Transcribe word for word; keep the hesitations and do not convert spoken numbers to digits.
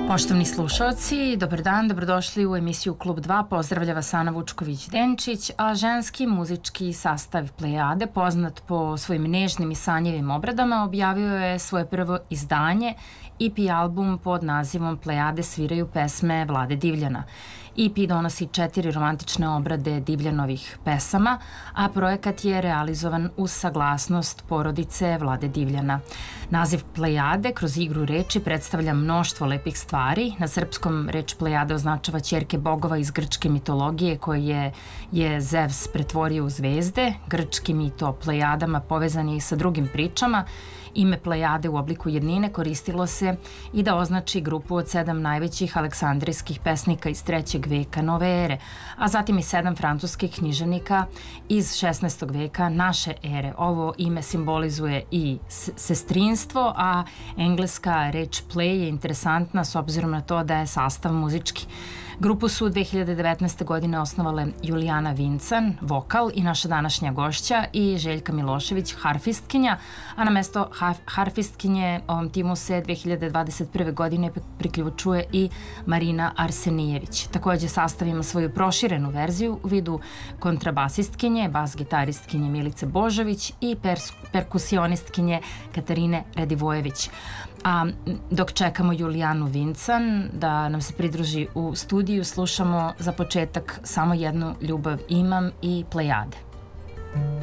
Poštovni slušalci, dobar dan, dobrodošli u emisiju Klub dva, pozdravlja vas Ana Vučković-Denčić, a ženski muzički sastav Plejade, poznat po svojim nežnim i sanjivim obradama, objavio je svoje prvo izdanje, E P album pod nazivom Plejade sviraju pesme Vlade Divljana. E P donosi četiri romantične obrade Divljanovih pesama, a projekat je realizovan uz saglasnost porodice Vlade Divljana. Naziv Plejade kroz igru reči predstavlja mnoštvo lepih stvari. Na srpskom reč Plejade označava ćerke bogova iz grčke mitologije koje je Zevs pretvorio u zvezde. Grčki mit o Plejadama povezan je i sa drugim pričama. Ime Plejade u obliku jednine koristilo se i da označi grupu od sedam najvećih aleksandrijskih pesnika iz trećeg veka nove ere, a zatim i sedam francuskih književnika iz šesnaestog veka naše ere. Ovo ime simbolizuje i sestrinstvo, a engleska reč play je interesantna s obzirom na to da je sastav muzički. Grupu su dve hiljade devetnaeste. godine osnovale Julijana Vincan, vokal, i naša današnja gošća, i Željka Milošević, harfistkinja, a na mesto harfistkinje ovom timu se dve hiljade dvadeset prve. godine priključuje i Marina Arsenijević. Takođe sastav ima svoju proširenu verziju u vidu kontrabasistkinje, bas-gitaristkinje Milice Božović i perkusionistkinje Katarine Radivojević. A dok čekamo Julijanu Vincan da nam se pridruži u studiju, slušamo za početak Samo jednu ljubav imam i Plejade.